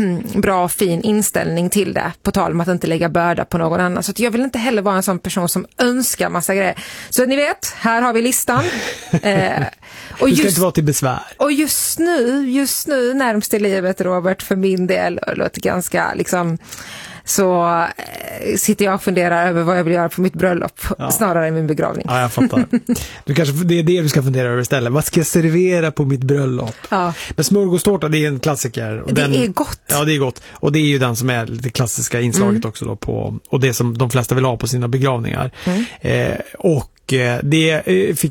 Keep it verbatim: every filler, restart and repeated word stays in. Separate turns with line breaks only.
bra, fin inställning till det, på tal om att inte lägga börda på någon annan. Så att jag vill inte heller vara en sån person som önskar massa grejer. Så ni vet, här har vi listan. eh, och
du ska
just,
inte vara till besvär.
Och just nu, just nu närmast i livet, Robert, för min del, låter ganska liksom, så eh, sitter jag och funderar över vad jag vill göra på mitt bröllop, ja. snarare än min begravning.
Ja, jag fattar. Du kanske, det är det du ska fundera över istället. Vad ska jag servera på mitt bröllop?
Ja.
Men smörgåstårta, det är en klassiker. Och
det
den,
är gott.
Ja, det är gott. Och det är ju den som är det klassiska inslaget mm. också då på, och det som de flesta vill ha på sina begravningar. Mm. Eh, och det fick